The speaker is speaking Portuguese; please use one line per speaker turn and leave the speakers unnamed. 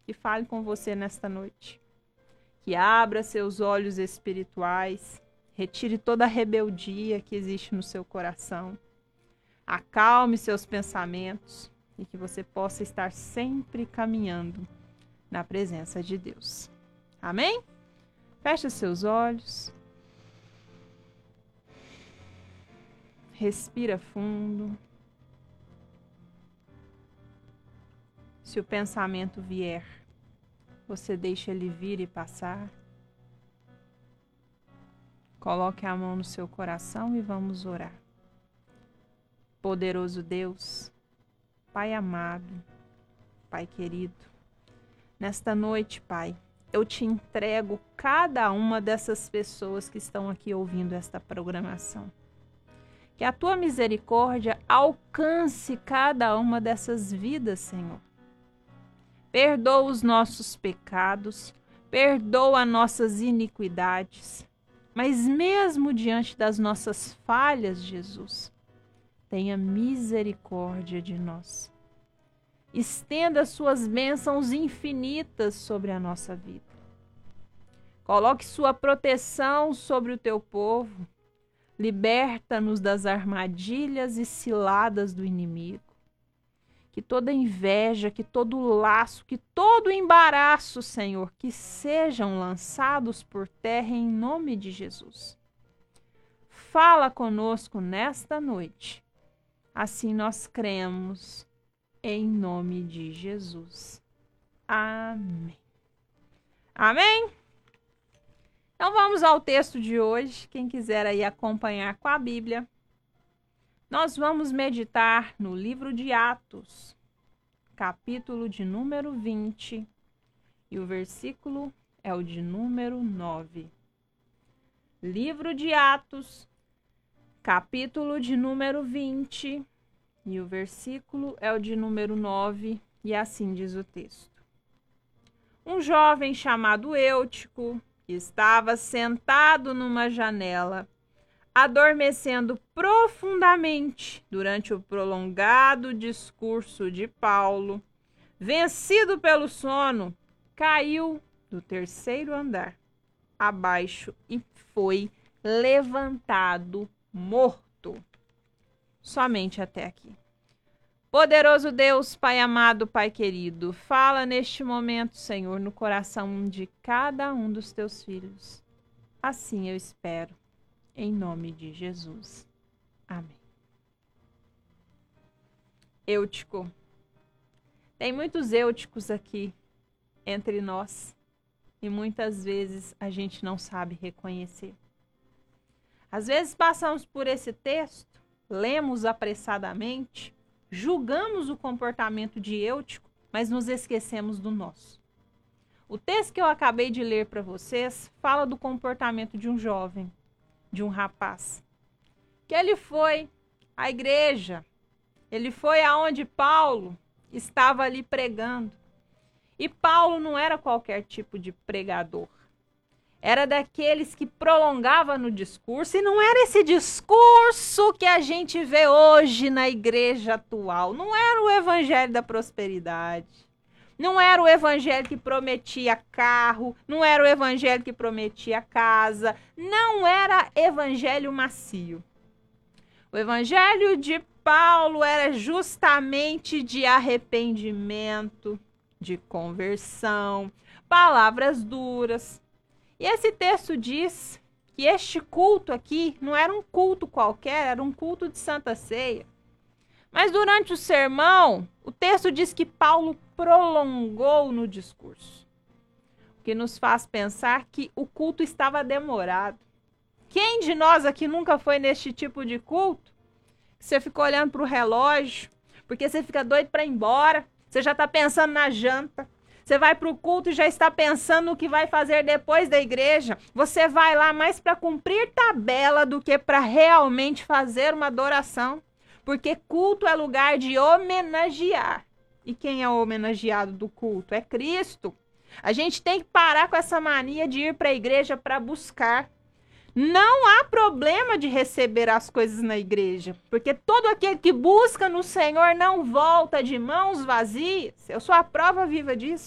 que fale com você nesta noite. Que abra seus olhos espirituais, retire toda a rebeldia que existe no seu coração, acalme seus pensamentos e que você possa estar sempre caminhando na presença de Deus. Amém? Feche seus olhos. Respira fundo. Se o pensamento vier, você deixa ele vir e passar. Coloque a mão no seu coração e vamos orar. Poderoso Deus, Pai amado, Pai querido, nesta noite, Pai, eu te entrego cada uma dessas pessoas que estão aqui ouvindo esta programação. Que a tua misericórdia alcance cada uma dessas vidas, Senhor. Perdoa os nossos pecados, perdoa nossas iniquidades, mas mesmo diante das nossas falhas, Jesus, tenha misericórdia de nós. Estenda suas bênçãos infinitas sobre a nossa vida. Coloque sua proteção sobre o teu povo. Liberta-nos das armadilhas e ciladas do inimigo. Que toda inveja, que todo laço, que todo embaraço, Senhor, que sejam lançados por terra em nome de Jesus. Fala conosco nesta noite. Assim nós cremos, em nome de Jesus. Amém. Amém? Então vamos ao texto de hoje. Quem quiser aí acompanhar com a Bíblia, nós vamos meditar no livro de Atos, capítulo de número 20, e o versículo é o de número 9. Livro de Atos, capítulo de número 20, e o versículo é o de número 9, e assim diz o texto. Um jovem chamado Eutico, que estava sentado numa janela, adormecendo profundamente durante o prolongado discurso de Paulo, vencido pelo sono, caiu do terceiro andar abaixo e foi levantado morto. Somente até aqui. Poderoso Deus, Pai amado, Pai querido, fala neste momento, Senhor, no coração de cada um dos teus filhos. Assim eu espero. Em nome de Jesus. Amém. Eutico. Tem muitos Euticos aqui entre nós e muitas vezes a gente não sabe reconhecer. Às vezes passamos por esse texto, lemos apressadamente, julgamos o comportamento de Eutico, mas nos esquecemos do nosso. O texto que eu acabei de ler para vocês fala do comportamento de um jovem, de um rapaz, que ele foi à igreja, ele foi aonde Paulo estava ali pregando. E Paulo não era qualquer tipo de pregador, era daqueles que prolongava no discurso, e não era esse discurso que a gente vê hoje na igreja atual, não era o evangelho da prosperidade. Não era o evangelho que prometia carro, não era o evangelho que prometia casa, não era evangelho macio. O evangelho de Paulo era justamente de arrependimento, de conversão, palavras duras. E esse texto diz que este culto aqui não era um culto qualquer, era um culto de Santa Ceia. Mas durante o sermão, o texto diz que Paulo prolongou no discurso, o que nos faz pensar que o culto estava demorado. Quem de nós aqui nunca foi neste tipo de culto? Você fica olhando para o relógio, porque você fica doido para ir embora, você já está pensando na janta, você vai para o culto e já está pensando no que vai fazer depois da igreja. Você vai lá mais para cumprir tabela do que para realmente fazer uma adoração. Porque culto é lugar de homenagear. E quem é o homenageado do culto? É Cristo. A gente tem que parar com essa mania de ir para a igreja para buscar. Não há problema de receber as coisas na igreja, porque todo aquele que busca no Senhor não volta de mãos vazias. Eu sou a prova viva disso.